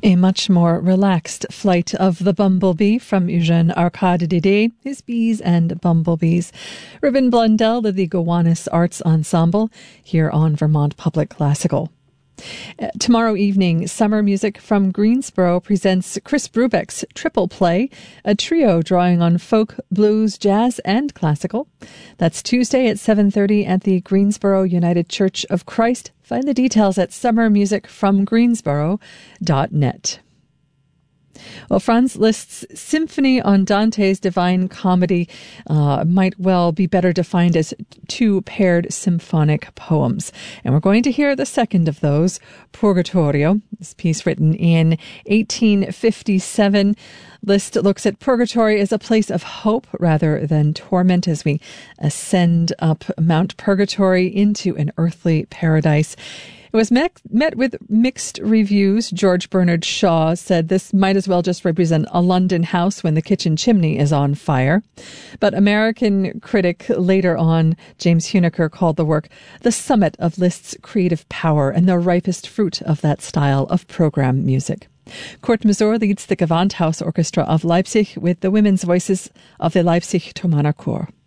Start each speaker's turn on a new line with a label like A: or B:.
A: A much more relaxed flight of the bumblebee from Eugène Arcade Dédé, his Bees and Bumblebees. Ribbon Blundell of the Gowanus Arts Ensemble here on Vermont Public Classical. Tomorrow evening, Summer Music from Greensboro presents Chris Brubeck's Triple Play, a trio drawing on folk, blues, jazz, and classical. That's Tuesday at 7:30 at the Greensboro United Church of Christ. Find the details at summermusicfromgreensboro.net. Well, Franz Liszt's Symphony on Dante's Divine Comedy might well be better defined as two paired symphonic poems. And we're going to hear the second of those, Purgatorio, this piece written in 1857. Liszt looks at purgatory as a place of hope rather than torment as we ascend up Mount Purgatory into an earthly paradise. It was met with mixed reviews. George Bernard Shaw said this might as well just represent a London house when the kitchen chimney is on fire. But American critic later on, James Huneker, called the work the summit of Liszt's creative power and the ripest fruit of that style of program music. Kurt Masur leads the Gewandhaus Orchestra of Leipzig with the women's voices of the Leipzig Thomaner Chor.